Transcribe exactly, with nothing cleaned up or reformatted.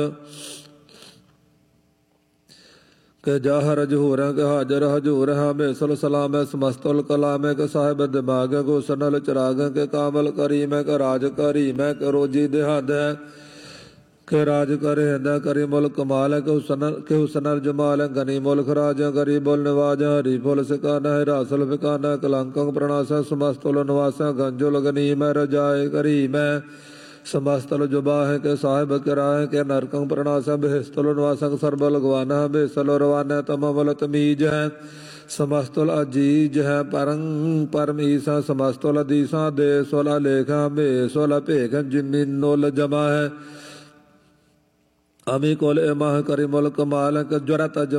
के जाहर जहूर के हाजर हजूर हमें सल सलाम समस्तुल कलाम के साहिब दिमाग को सनल चिराग के कामल करी मैं के राज करी मैं के रोजी देहाद के राज करे हिंदा करी मुल कमाल के हुसनर के हुसनर जमाल गनी मुल्क राज करी बोल नवाज हरी फुल सिकाना है रासल फिकाना कलंकं प्रणास समस्तुल नवास गंजुल गनी मैं रजाए करी मैं समस्तल जुबा है के साहिब किराए के नरकं प्रणास बेस्तुल नवासंग सरबल गवाना बेसल रवाना तमल तमीज है समस्तुल अजीज है परंग परम ईसा समस्तुल अदीसा दे सोला लेखा बेसोला भेख जिमी नोल जमा है अमी कोल एमाह करी मुल कमाल ज्वरत